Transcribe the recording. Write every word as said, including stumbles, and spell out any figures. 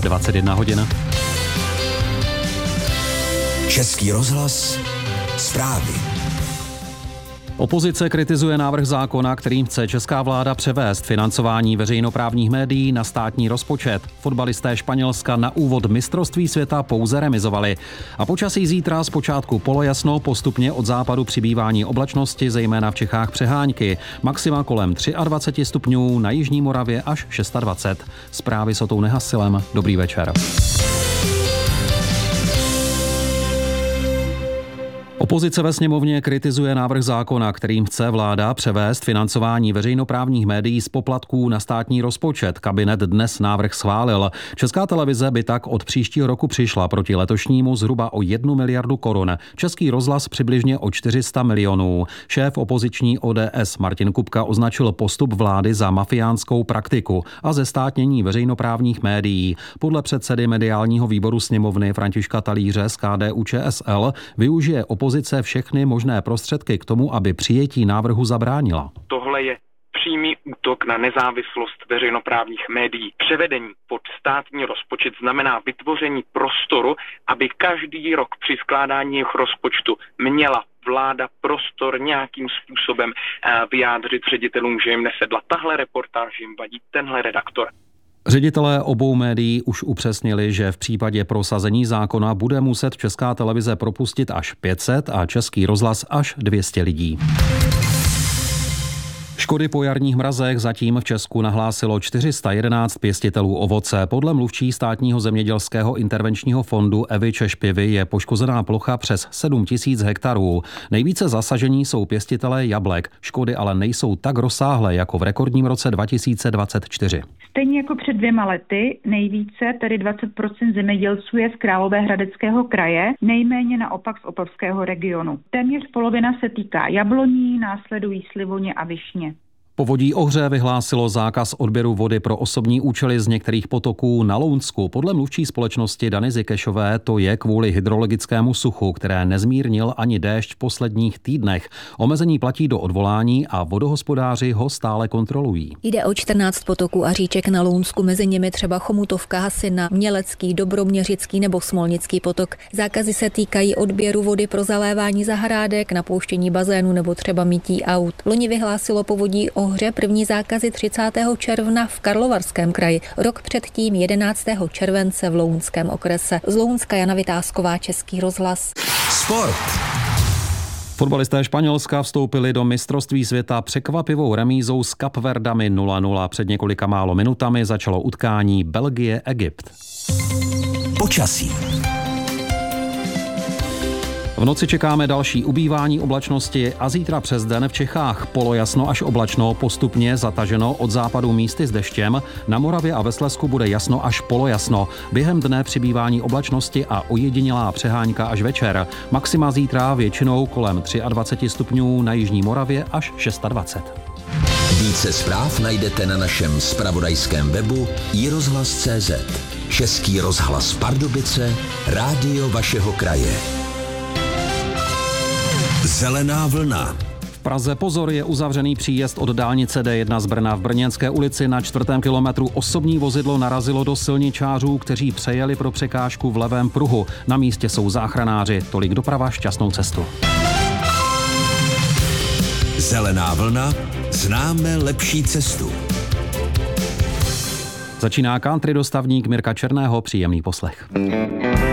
dvacet jedna hodin. Český rozhlas, zprávy. Opozice kritizuje návrh zákona, kterým chce česká vláda převést financování veřejnoprávních médií na státní rozpočet. Fotbalisté Španělska na úvod mistrovství světa pouze remizovali. A počasí zítra zpočátku polojasno, postupně od západu přibývání oblačnosti, zejména v Čechách přehánky. Maxima kolem dvacet tři stupňů, na jižní Moravě až dvacet šest. Zprávy s Otou Nehasilem. Dobrý večer. Opozice ve sněmovně kritizuje návrh zákona, kterým chce vláda převést financování veřejnoprávních médií z poplatků na státní rozpočet. Kabinet dnes návrh schválil. Česká televize by tak od příštího roku přišla proti letošnímu zhruba o jednu miliardu korun. Český rozhlas přibližně o čtyři sta milionů. Šéf opoziční O D S Martin Kupka označil postup vlády za mafiánskou praktiku a zestátnění veřejnoprávních médií. Podle předsedy mediálního výboru sněmovny Františka Talíře z K D U Č S L využije opozice všechny možné prostředky k tomu, aby přijetí návrhu zabránila. Tohle je přímý útok na nezávislost veřejnoprávních médií. Převedení pod státní rozpočet znamená vytvoření prostoru, aby každý rok při skládání jejich rozpočtu měla vláda prostor nějakým způsobem vyjádřit ředitelům, že jim nesedla tahle reportáž, jim vadí tenhle redaktor. Ředitelé obou médií už upřesnili, že v případě prosazení zákona bude muset Česká televize propustit až pět set a Český rozhlas až dvě stě lidí. Škody po jarních mrazech zatím v Česku nahlásilo čtyři sta jedenáct pěstitelů ovoce. Podle mluvčí státního zemědělského intervenčního fondu Evy Češpivy je poškozená plocha přes sedm tisíc hektarů. Nejvíce zasažení jsou pěstitelé jablek. Škody ale nejsou tak rozsáhlé jako v rekordním roce dva tisíce dvacet čtyři. Stejně jako před dvěma lety, nejvíce, tedy dvacet procent zemědělců je z Královéhradeckého kraje, nejméně naopak z Opavského regionu. Téměř polovina se týká jabloní, následují slivoně a višně. Povodí Ohře vyhlásilo zákaz odběru vody pro osobní účely z některých potoků na Lounsku. Podle mluvčí společnosti Dany Zikešové to je kvůli hydrologickému suchu, které nezmírnil ani déšť v posledních týdnech. Omezení platí do odvolání a vodohospodáři ho stále kontrolují. Jde o čtrnáct potoků a říček na Lounsku, mezi nimi třeba Chomutovka, Hasina, Mělecký, Dobroměřický nebo Smolnický potok. Zákazy se týkají odběru vody pro zalévání zahrádek, napouštění bazénu nebo třeba mytí aut. Loni vyhlásilo povodí Ohře první zákazy třicátého června v Karlovarském kraji, rok předtím jedenáctého července v Lounském okrese. Z Lounska Jana Vytázková, Český rozhlas. Sport. Fotbalisté Španělska vstoupili do mistrovství světa překvapivou remízou s Kapverdami nula nula. Před několika málo minutami začalo utkání Belgie-Egypt. Počasí. V noci čekáme další ubývání oblačnosti a zítra přes den v Čechách polojasno až oblačno, postupně zataženo od západu místy s deštěm. Na Moravě a ve Slezsku bude jasno až polojasno. Během dne přibývání oblačnosti a ojedinělá přehánka až večer. Maxima zítra většinou kolem dvacet tři stupňů, na jižní Moravě až dvacet šest. Více zpráv najdete na našem zpravodajském webu i rozhlas tečka cé zet. Český rozhlas Pardubice, rádio vašeho kraje. Zelená vlna. V Praze pozor, je uzavřený příjezd od dálnice D jedna z Brna. V Brněnské ulici na čtvrtém kilometru osobní vozidlo narazilo do silničářů, kteří přejeli pro překážku v levém pruhu. Na místě jsou záchranáři. Tolik doprava, šťastnou cestu. Zelená vlna. Známe lepší cestu. Začíná country dostavník Mirka Černého. Příjemný poslech.